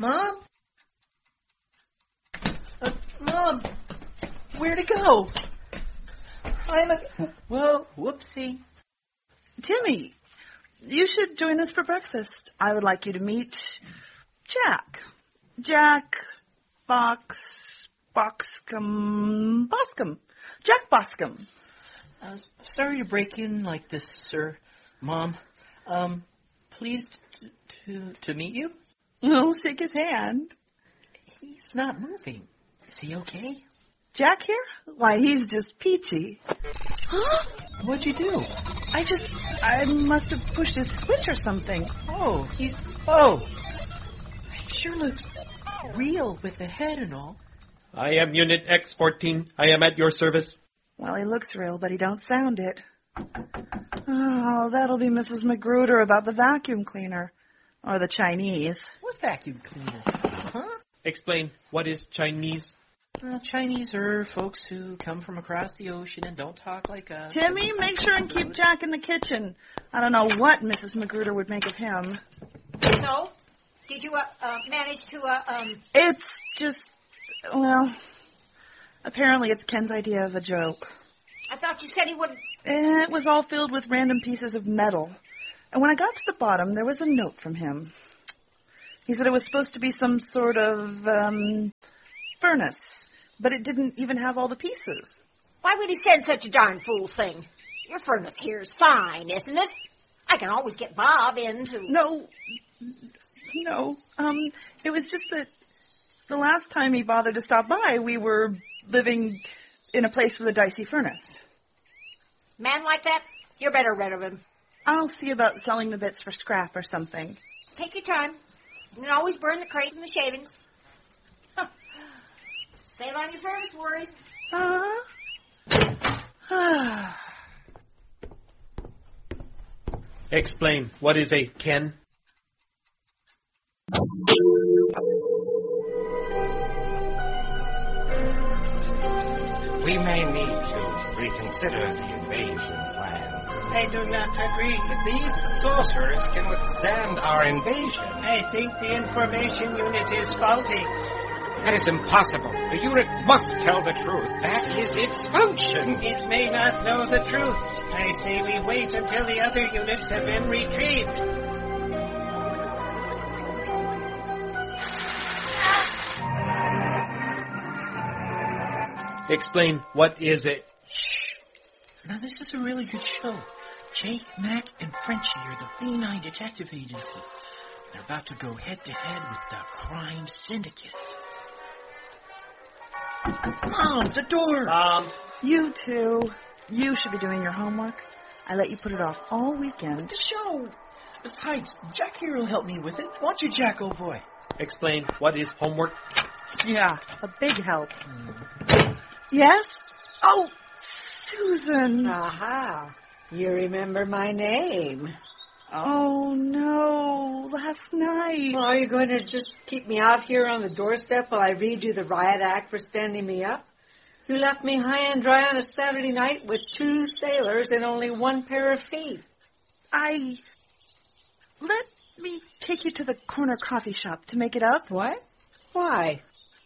Mom? Mom, where'd it go? Well, whoopsie. Timmy, you should join us for breakfast. I would like you to meet Jack. Jack Boscombe. Jack Boscombe. Sorry to break in like this, sir. Mom, pleased to meet you. We'll shake his hand. He's not moving. Is he okay? Jack here? Why, he's just peachy. Huh? What'd you do? I must have pushed his switch or something. He sure looks real with the head and all. I am Unit X-14. I am at your service. Well, he looks real, but he don't sound it. Oh, that'll be Mrs. Magruder about the vacuum cleaner. Or the Chinese. What vacuum cleaner? Huh? Explain, what is Chinese? Chinese are folks who come from across the ocean and don't talk like us. Timmy, make sure and keep Jack in the kitchen. I don't know what Mrs. Magruder would make of him. So, did you manage to It's just, well, apparently it's Ken's idea of a joke. I thought you said he wouldn't. It was all filled with random pieces of metal. And when I got to the bottom, there was a note from him. He said it was supposed to be some sort of, furnace. But it didn't even have all the pieces. Why would he send such a darn fool thing? Your furnace here's fine, isn't it? I can always get Bob in to... No. It was just that the last time he bothered to stop by, we were living in a place with a dicey furnace. Man like that, you're better rid of him. I'll see about selling the bits for scrap or something. Take your time. You can always burn the crates and the shavings. Save on your furnace worries. Explain, what is a Ken? We may need to reconsider the invasion plans. I do not agree. These sorcerers can withstand our invasion. I think the information unit is faulty. That is impossible. The unit must tell the truth. That is its function. It may not know the truth. I say we wait until the other units have been retrieved. Explain, what is it? Shh. Now, this is a really good show. Jake, Mac, and Frenchie are the B9 detective agency. They're about to go head-to-head with the crime syndicate. Mom, the door! You two. You should be doing your homework. I let you put it off all weekend. The show! Besides, Jack here will help me with it. Won't you, Jack, old boy? Explain, what is homework? Yeah, a big help. Yes? Oh, Susan. Aha. You remember my name. Oh, no. Last night. Well, are you going to just keep me out here on the doorstep while I read you the riot act for standing me up? You left me high and dry on a Saturday night with 2 sailors and only 1 pair of feet. Let me take you to the corner coffee shop to make it up. What? Why?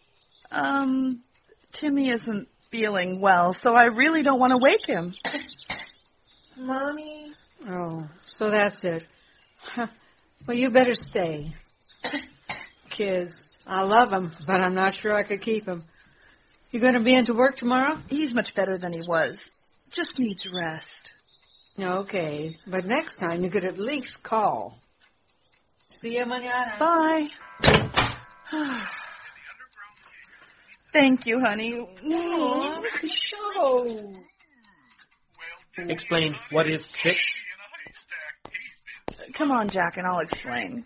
Timmy isn't feeling well, so I really don't want to wake him. Mommy? Oh, so that's it. Well, you better stay. Kids, I love them, but I'm not sure I could keep them. You going to be into work tomorrow? He's much better than he was. Just needs rest. Okay, but next time you could at least call. See you mañana. Bye. Thank you, honey. Oh, the show. Explain, what is sick? Come on, Jack, and I'll explain.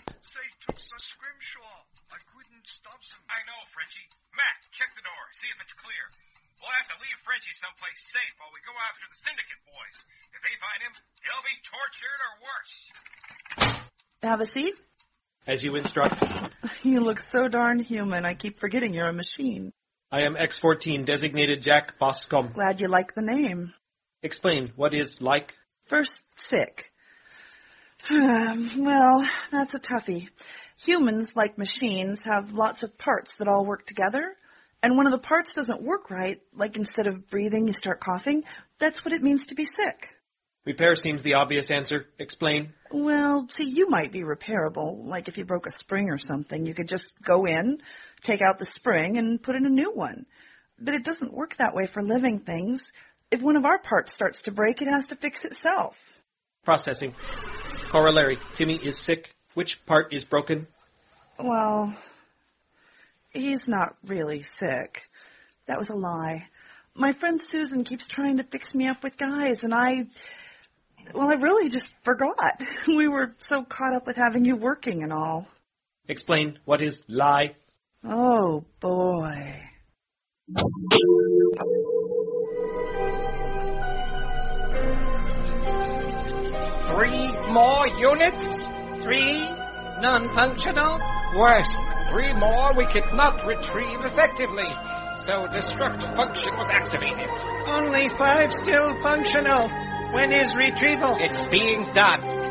I know, Frenchie. Matt, check the door. See if it's clear. We'll have to leave Frenchie someplace safe while we go after the syndicate boys. If they find him, he'll be tortured or worse. Have a seat? As you instruct. You look so darn human, I keep forgetting you're a machine. I am X-14, designated Jack Boscombe. Glad you like the name. Explain, what is like? First, sick. Well, that's a toughie. Humans, like machines, have lots of parts that all work together. And when one of the parts doesn't work right, like instead of breathing, you start coughing, that's what it means to be sick. Repair seems the obvious answer. Explain. Well, see, you might be repairable. Like if you broke a spring or something, you could just go in, take out the spring, and put in a new one. But it doesn't work that way for living things. If one of our parts starts to break, it has to fix itself. Processing. Corollary. Timmy is sick. Which part is broken? Well, he's not really sick. That was a lie. My friend Susan keeps trying to fix me up with guys, and I really just forgot. We were so caught up with having you working and all. Explain. What is lie? Oh, boy. 3 more units? 3? Non-functional? Worse, 3 more we could not retrieve effectively. So destruct function was activated. Only 5 still functional. When is retrieval? It's being done.